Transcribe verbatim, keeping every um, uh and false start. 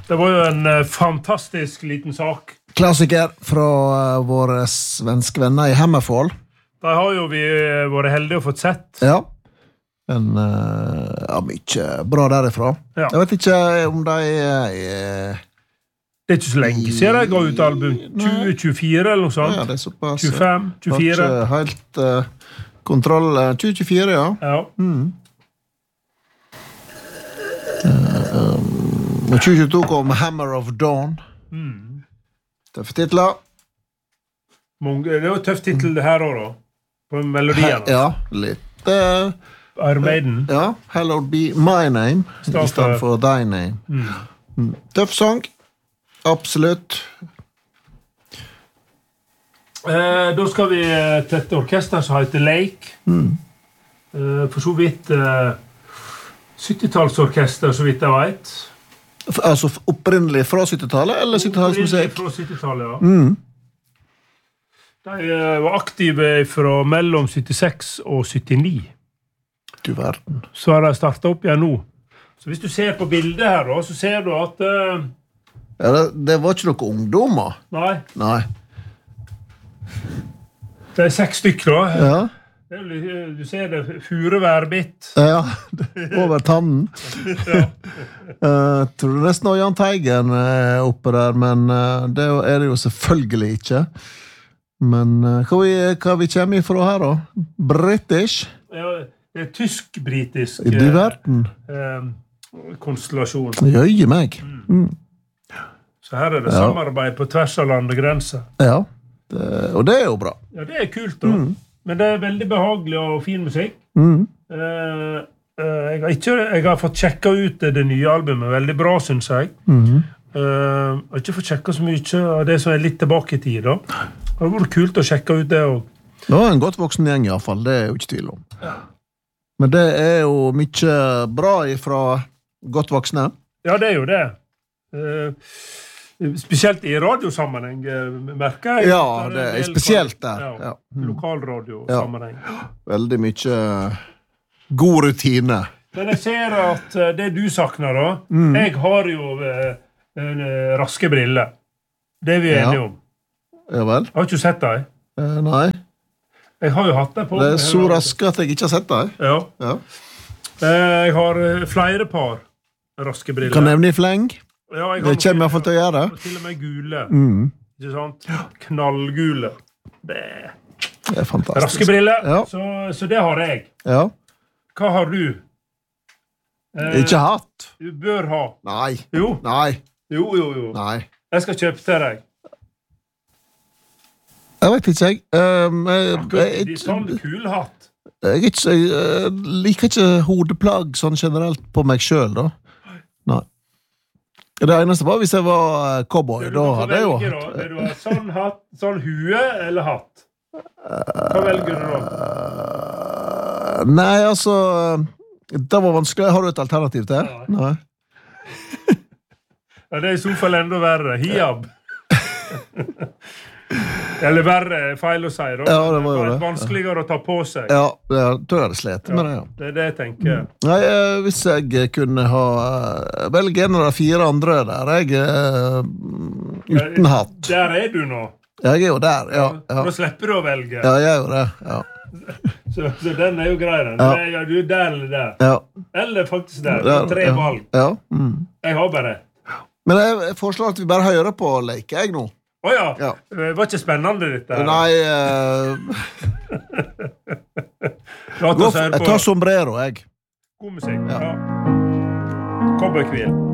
Det var jo en uh, fantastisk liten sak. Klassiker fra uh, våre svenske venner i Hammerfall. Der har jo vi uh, vært heldige å få sett. Ja. En, uh, ja, mye bra derifra. Ja. Jeg vet ikke om de er... Det er ikke så lenge siden jeg ga ut album. tjue tjuefire eller noe sånt. Ja, det er såpass. tjuefem, tjuefire. Har ikke helt uh, kontroll. Uh, tjue tjuefire, ja. Ja. Mm. Uh, um, tjue tjueto kom Hammer of Dawn. Mm. Tøffe titler. Mange, det var en tøff titel det her også, da. På melodien. Ja, litt... Uh, Iron Maiden. Ja, Hallowed be my name, i stedet for thy name. Mm. Mm. Tøff sang. Absolutt. Eh, da skal vi til et orkester som heter Lake. Mm. Eh, for så vidt eh, syttitallsorkester, så vidt jeg vet. Altså opprinnelig fra syttitallet, eller syttitallsmusikk? Fra syttitallet, ja. Mm. De eh, var aktive fra mellom syttiseks og syttini. Du verden. Så har de startet opp igjen nå. Så hvis du ser på bildet her, da, så ser du at... Eh, Ja, det, det var ikke noen ungdommer. Nei. Nei. Det er seks stykker, da. Ja. Det er, jo- du ser det, fureværbitt. Ja, over tannen. Ja. uh, tror du nesten var Jan Teigen uh, oppe der, men uh, det er det jo selvfølgelig ikke. Men uh, hva, vi, hva vi kommer ifra her da? British? Ja, det er tysk-britisk I du verden. eh, konstellasjon. Jøye meg. Mm. Så her er det Ja. samarbeid på tvers av landegrenser. Ja, det, og det er jo bra. Ja, det er kult da. Mm. Men det er veldig behagelig og fin musikk. Mm. Eh, eh, jeg, har ikke, jeg har fått sjekket ut det, det nye albumet. Veldig bra, synes jeg. Mm. Eh, jeg har ikke fått sjekket så mye av det som er litt tilbake i tid da. Det har vært kult å sjekke ut det også. Det var en godt voksen gjeng i hvert fall, det er jo ikke tvil om. Ja. Men det er jo mye bra ifra godt voksne. Ja, det er jo det. Eh, spesielt i radiosammenheng, eh, merker jeg. Ja, at det en er del spesielt kval- der. Ja, Ja. Mm. lokalradiosammenheng. Veldig mye god rutine. Men jeg ser at eh, det du sakner da, Mm. jeg har jo eh, en, eh, raske briller. Det er vi Ja. enige om. Ja vel? Jeg har ikke sett deg. Eh, nei, Jeg har jo hatt deg på. det er så raske at jeg ikke har sett deg. Ja. Ja. Eh, Jeg har eh, flere par raske briller. Kan nevne i fleng. Ja, jeg har Det noen- kommer jeg i hvert fall til å gjøre. og til og med gule. Mm. Ikke sant? Knallgule. Det er Det er fantastisk. raske briller, Ja. så, så det har jeg. Ja. Hva har du? Eh, Ikke hatt. Du bør ha. Nei. Jo, Nei. jo, jo, jo. Nei. Jeg skal kjøpe til deg. Jeg vet ikke, jeg. Um, jeg, jeg, De sånn kul hatt. jeg, jeg, jeg, jeg liker ikke hodeplagg sånn generelt på meg selv, da. Nei. Det eneste var hvis jeg var cowboy, Du da må få hadde jeg jo velge, da. Vil du ha sånn hatt, sånn hue eller hatt? Hva velger du da? Uh, Nei, altså det var vanskelig. Har du et alternativ til? Nei. Nei. Ja, det er i så fall enda verre. Hiab. Eller verre, feil å si, da. Ja, det var jo bare det. vanskeligere å ta på seg. Ja, jeg tror jeg hadde slet med det, ja. Det er det jeg tenker. Nei, eh, hvis jeg kunne ha eh, velge en av de fire andre der, jeg eh, uten hatt. Der er du nå. Jeg er jo der, ja. Ja, Da slipper du å velge. ja jeg er jo det, ja. Så, så den er jo grei, den. Ja. Ja, du er der eller der. Ja. Eller faktisk der. Du har Der, tre ja. valg. Ja. Mm. Jeg har bare det. Men jeg, jeg foreslår at vi bare hører på leke, jeg nå. Åja, Ja. det var ikke spennende dette her. Nei, eh, La gå oss for- høre jeg på tar sombrero, jeg. god musikk. Ja. Ja. Cowboyhvil.